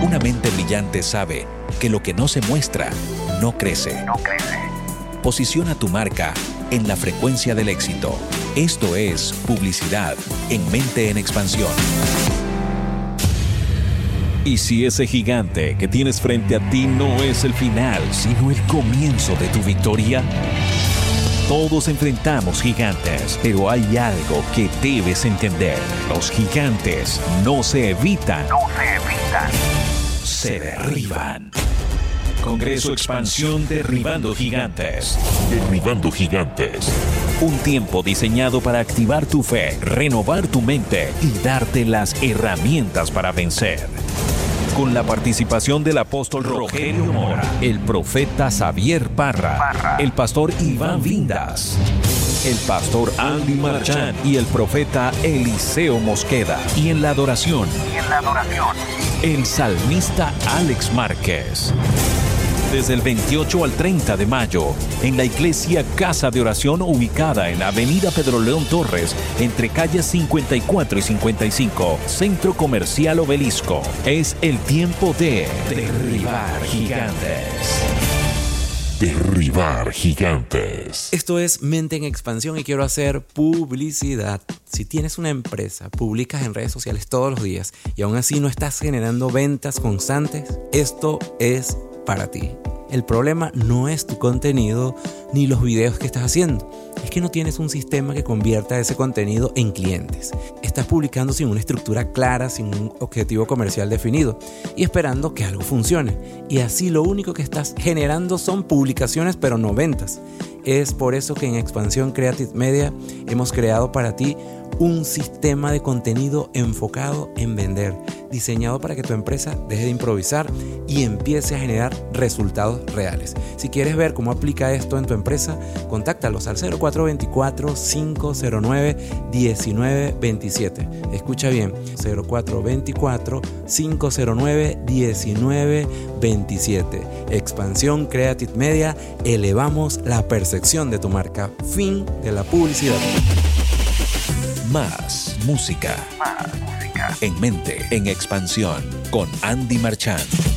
Una mente brillante sabe que lo que no se muestra no crece. Posiciona tu marca en la frecuencia del éxito. Esto es publicidad en Mente en Expansión. ¿Y si ese gigante que tienes frente a ti no es el final, sino el comienzo de tu victoria? Todos enfrentamos gigantes, pero hay algo que debes entender. Los gigantes no se evitan, se derriban. Congreso Expansión Derribando Gigantes. Derribando Gigantes. Un tiempo diseñado para activar tu fe, renovar tu mente y darte las herramientas para vencer. Con la participación del apóstol Rogelio Mora, el profeta Xavier Parra, el pastor Iván Vindas, el pastor Andy Marchán y el profeta Eliseo Mosqueda. Y en la adoración, el salmista Alex Márquez. Desde el 28 al 30 de mayo, en la iglesia Casa de Oración ubicada en la avenida Pedro León Torres, entre calles 54 y 55, Centro Comercial Obelisco. Es el tiempo de derribar gigantes. Derribar gigantes. Esto es Mente en Expansión y quiero hacer publicidad. Si tienes una empresa, publicas en redes sociales todos los días y aún así no estás generando ventas constantes, esto es para ti. El problema no es tu contenido ni los videos que estás haciendo. Es que no tienes un sistema que convierta ese contenido en clientes. Estás publicando sin una estructura clara, sin un objetivo comercial definido y esperando que algo funcione. Y así lo único que estás generando son publicaciones, pero no ventas. Es por eso que en Expansión Creative Media hemos creado para ti un sistema de contenido enfocado en vender, diseñado para que tu empresa deje de improvisar y empiece a generar resultados reales. Si quieres ver cómo aplica esto en tu empresa, contáctalos al 0424-509-1927. Escucha bien, 0424-509-1927. Expansión Creative Media, elevamos la percepción de tu marca. Fin de la publicidad. Más música. En Mente en Expansión con Andy Marchán.